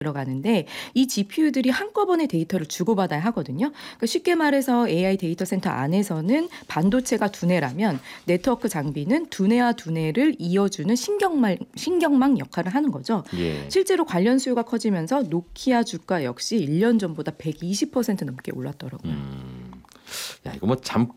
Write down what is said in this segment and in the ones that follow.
들어가는데 이 GPU들이 한꺼번에 데이터를 주고받아야 하거든요. 그러니까 쉽게 말해서 AI 데이터 센터 안에서는 반도체가 두뇌라면 네트워크 장비는 두뇌와 두뇌를 이어주는 신경망 역할을 하는 거죠. 예. 실제로 관련 수요가 커지면서 노키아 주가 역시 1년 전보다 120% 넘게 올랐더라고요. 야, 이거 뭐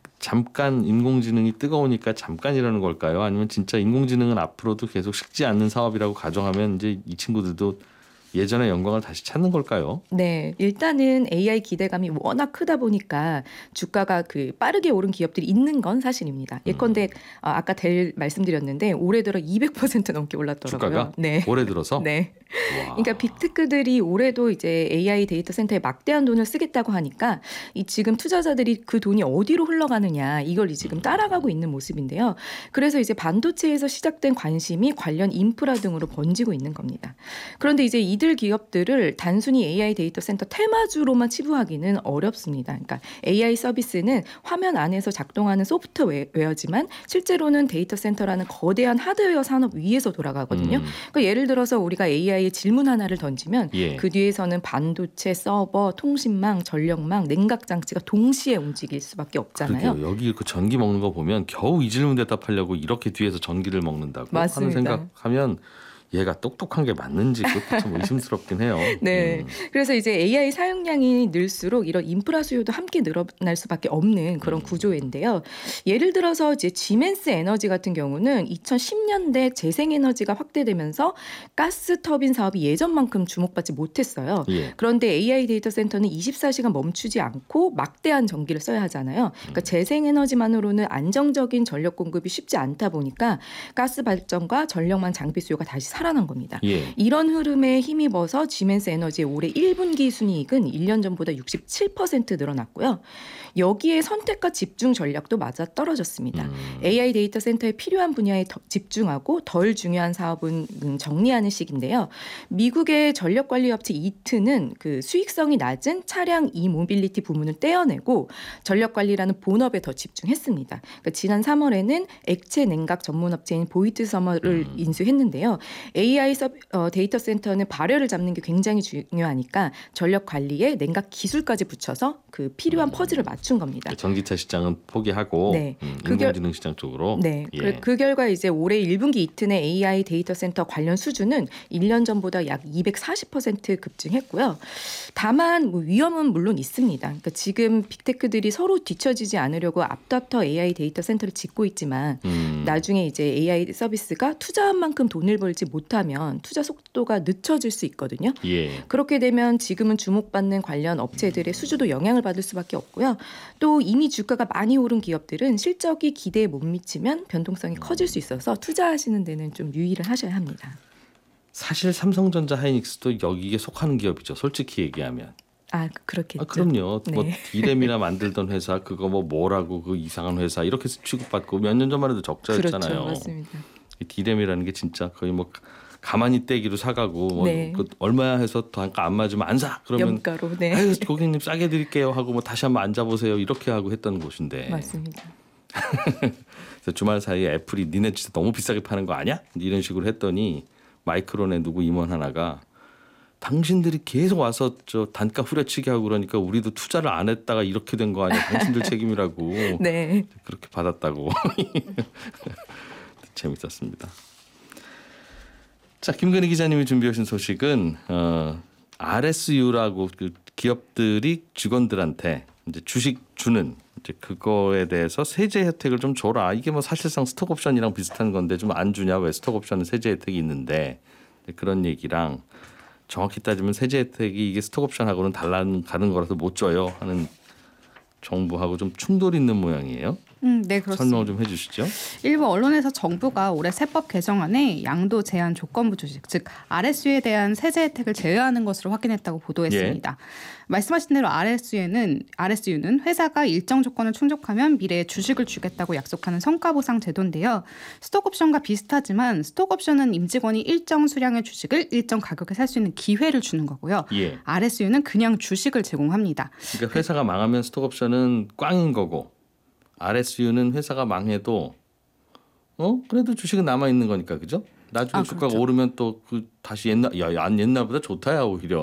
잠깐 인공지능이 뜨거우니까 잠깐이라는 걸까요? 아니면 진짜 인공지능은 앞으로도 계속 식지 않는 사업이라고 가정하면 이제 이 친구들도 예전의 영광을 다시 찾는 걸까요? 네, 일단은 AI 기대감이 워낙 크다 보니까 주가가 빠르게 오른 기업들이 있는 건 사실입니다. 예컨대 아까 델 말씀드렸는데 올해 들어 200% 넘게 올랐더라고요. 주가가? 네. 올해 들어서? 네. 와. 그러니까 빅테크들이 올해도 이제 AI 데이터 센터에 막대한 돈을 쓰겠다고 하니까 이 지금 투자자들이 그 돈이 어디로 흘러가느냐 이걸 지금 따라가고 있는 모습인데요. 그래서 이제 반도체에서 시작된 관심이 관련 인프라 등으로 번지고 있는 겁니다. 그런데 이제 이들 기업들을 단순히 AI 데이터 센터 테마주로만 치부하기는 어렵습니다. 그러니까 AI 서비스는 화면 안에서 작동하는 소프트웨어지만 실제로는 데이터 센터라는 거대한 하드웨어 산업 위에서 돌아가거든요. 그러니까 예를 들어서 우리가 AI에 질문 하나를 던지면 예. 그 뒤에서는 반도체, 서버, 통신망, 전력망, 냉각 장치가 동시에 움직일 수밖에 없잖아요. 그러게요. 여기 그 전기 먹는 거 보면 겨우 이 질문 대답하려고 이렇게 뒤에서 전기를 먹는다고 맞습니다. 하는 생각하면 얘가 똑똑한 게 맞는지 그것도 참 의심스럽긴 해요. 네. 그래서 이제 AI 사용량이 늘수록 이런 인프라 수요도 함께 늘어날 수밖에 없는 그런 구조인데요. 예를 들어서 이제 지멘스 에너지 같은 경우는 2010년대 재생에너지가 확대되면서 가스 터빈 사업이 예전만큼 주목받지 못했어요. 예. 그런데 AI 데이터 센터는 24시간 멈추지 않고 막대한 전기를 써야 하잖아요. 그러니까 재생에너지만으로는 안정적인 전력 공급이 쉽지 않다 보니까 가스 발전과 전력망 장비 수요가 다시 살아난 겁니다. 예. 이런 흐름에 힘입어서 지멘스 에너지의 올해 1분기 순이익은 1년 전보다 67% 늘어났고요. 여기에 선택과 집중 전략도 맞아 떨어졌습니다. AI 데이터 센터에 필요한 분야에 집중하고 덜 중요한 사업은 정리하는 식인데요. 미국의 전력관리업체 이트는 그 수익성이 낮은 차량 이모빌리티 부문을 떼어내고 전력관리라는 본업에 더 집중했습니다. 그러니까 지난 3월에는 액체 냉각 전문업체인 보이트 서머를 인수했는데요. AI 데이터 센터는 발열을 잡는 게 굉장히 중요하니까 전력 관리에 냉각 기술까지 붙여서 그 필요한 퍼즐을 맞춘 겁니다. 전기차 시장은 포기하고 네. 인공지능 시장 쪽으로. 네. 예. 그 결과 이제 올해 1분기 이튼의 AI 데이터 센터 관련 수주는 1년 전보다 약 240% 급증했고요. 다만 위험은 물론 있습니다. 그러니까 지금 빅테크들이 서로 뒤처지지 않으려고 앞다퉈 AI 데이터 센터를 짓고 있지만 나중에 이제 AI 서비스가 투자한 만큼 돈을 벌지 못하면 투자 속도가 늦춰질 수 있거든요. 예. 그렇게 되면 지금은 주목받는 관련 업체들의 수주도 영향을 받을 수밖에 없고요. 또 이미 주가가 많이 오른 기업들은 실적이 기대에 못 미치면 변동성이 커질 수 있어서 투자하시는 데는 좀 유의를 하셔야 합니다. 사실 삼성전자 하이닉스도 여기에 속하는 기업이죠. 솔직히 얘기하면. 아, 그렇겠죠. 그럼요. 네. 뭐 디램이나 만들던 회사 그거 뭐라고 그 이상한 회사 이렇게 취급받고 몇 년 전만 해도 적자였잖아요. 그렇죠. 맞습니다. 이 디램이라는 게 진짜 거의 뭐 가만히 떼기로 사가고 뭐 네. 그 얼마야 해서 단가 안 맞으면 안 사. 그러면 염가로. 네. 아유 고객님 싸게 드릴게요 하고 뭐 다시 한번 앉아보세요 이렇게 하고 했던 곳인데. 맞습니다. 그래서 주말 사이에 애플이 니네 진짜 너무 비싸게 파는 거 아니야? 이런 식으로 했더니 마이크론의 누구 임원 하나가 당신들이 계속 와서 저 단가 후려치기 하고 그러니까 우리도 투자를 안 했다가 이렇게 된 거 아니야? 당신들 책임이라고. 네. 그렇게 받았다고. 재밌었습니다. 자, 김근희 기자님이 준비하신 소식은 RSU라고 그 기업들이 직원들한테 이제 주식 주는 이제 그거에 대해서 세제 혜택을 좀 줘라. 이게 뭐 사실상 스톡 옵션이랑 비슷한 건데 좀 안 주냐? 왜 스톡 옵션은 세제 혜택이 있는데 그런 얘기랑 정확히 따지면 세제 혜택이 이게 스톡 옵션하고는 다른 거라서 못 줘요 하는 정부하고 좀 충돌이 있는 모양이에요. 네, 그렇습니다. 설명 좀 해주시죠. 일부 언론에서 정부가 올해 세법 개정안에 양도 제한 조건부 주식, 즉 RSU에 대한 세제 혜택을 제외하는 것으로 확인했다고 보도했습니다. 말씀하신 대로 RSU는 회사가 일정 조건을 충족하면 미래에 주식을 주겠다고 약속하는 성과보상 제도인데요. 스톡옵션과 비슷하지만 스톡옵션은 임직원이 일정 수량의 주식을 일정 가격에 살 수 있는 기회를 주는 거고요. 예. RSU는 그냥 주식을 제공합니다. 그러니까 회사가 망하면 스톡옵션은 꽝인 거고 RSU는 회사가 망해도 그래도 주식은 남아 있는 거니까 그죠? 나중에 주가가 오르면 또 그 다시 옛날보다 좋다야 오히려.